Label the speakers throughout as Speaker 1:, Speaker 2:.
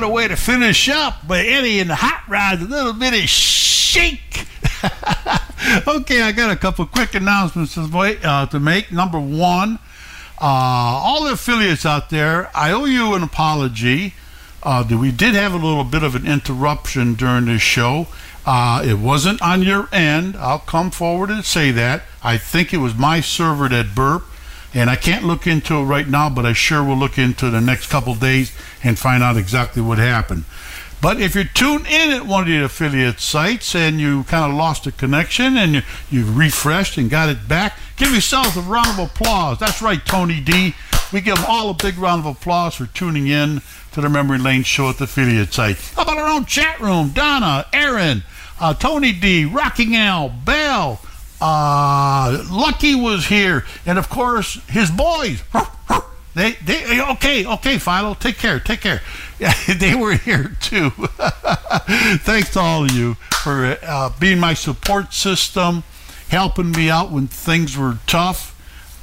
Speaker 1: what a way to finish up. But Eddie and the Hot Rods, a little bit of shake. Okay, I got a couple quick announcements to make. Number one, all the affiliates out there, I owe you an apology. We did have a little bit of an interruption during this show. It wasn't on your end. I'll come forward and say that. I think it was my server that burped, and I can't look into it right now, but I sure will look into the next couple days and find out exactly what happened. But if you're tuned in at one of the affiliate sites and you kind of lost a connection and you've refreshed and got it back, give yourselves a round of applause. That's right, Tony D. We give them all a big round of applause for tuning in to the Memory Lane show at the affiliate site. How about our own chat room? Donna, Aaron, Tony D, Rocking Al, Bell, Lucky was here, and of course his boys. They okay, Philo, take care. Yeah, they were here too. Thanks to all of you for being my support system, helping me out when things were tough.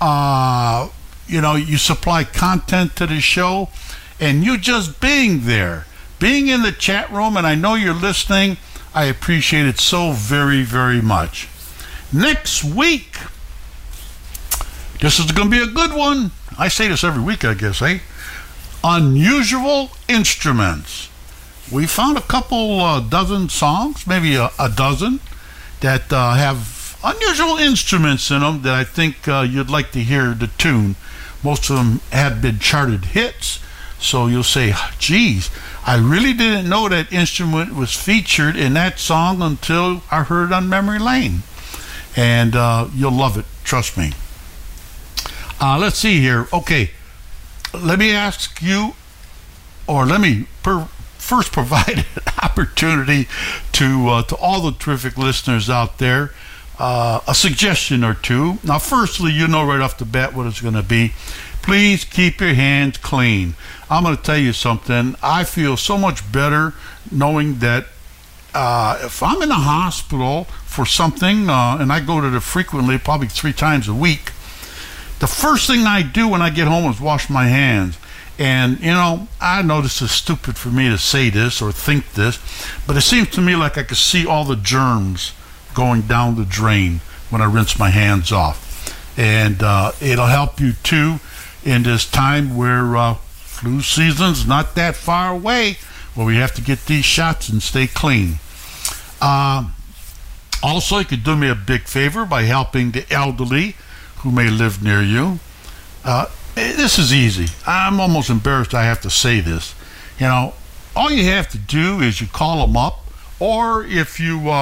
Speaker 1: You supply content to the show, and you just being there, being in the chat room, and I know you're listening. I appreciate it so very, very much. Next week, this is going to be a good one. I say this every week, I guess, eh? Unusual instruments. We found a couple dozen songs, maybe a dozen, that have unusual instruments in them that I think you'd like to hear the tune. Most of them have been charted hits, so you'll say, geez, I really didn't know that instrument was featured in that song until I heard it on Memory Lane. And you'll love it, trust me. Let's see here. Okay, let me ask you, or let me first provide an opportunity to all the terrific listeners out there, a suggestion or two. Now, firstly, you know right off the bat what it's going to be. Please keep your hands clean. I'm going to tell you something. I feel so much better knowing that if I'm in a hospital for something, and I go to it frequently, probably 3 times a week, the first thing I do when I get home is wash my hands. And, I know this is stupid for me to say this or think this, but it seems to me like I can see all the germs going down the drain when I rinse my hands off. And it'll help you, too, in this time where flu season's not that far away, where we have to get these shots and stay clean. Also, you could do me a big favor by helping the elderly who may live near you. This is easy. I'm almost embarrassed I have to say this. All you have to do is you call them up, or if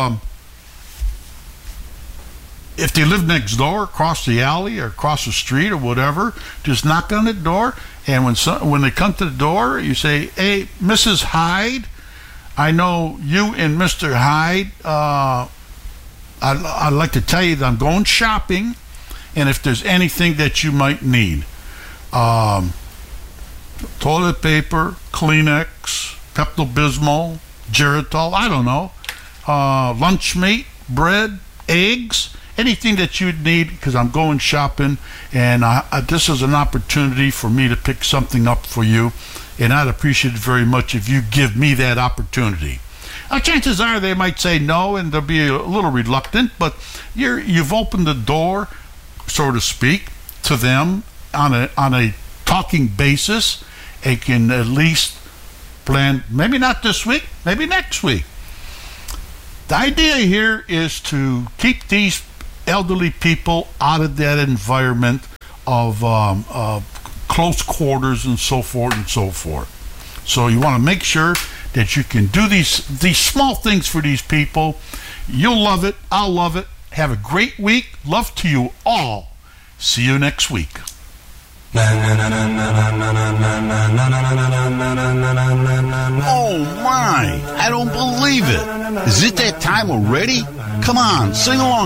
Speaker 1: they live next door, across the alley, or across the street, or whatever, just knock on the door, and when they come to the door, you say, hey, Mrs. Hyde, I know you and Mr. Hyde, I'd like to tell you that I'm going shopping, and if there's anything that you might need, toilet paper, Kleenex, Pepto-Bismol, Geritol, I don't know, lunch meat, bread, eggs, anything that you'd need, because I'm going shopping, and this is an opportunity for me to pick something up for you, and I'd appreciate it very much if you give me that opportunity. Now, chances are they might say no, and they'll be a little reluctant, but you've opened the door, so to speak, to them on a talking basis, and can at least plan, maybe not this week, maybe next week. The idea here is to keep these elderly people out of that environment of close quarters and so forth and so forth. So you want to make sure that you can do these small things for these people. You'll love it. I'll love it. Have a great week. Love to you all. See you next week.
Speaker 2: Oh my, I don't believe it. Is it that time already? Come on, sing along.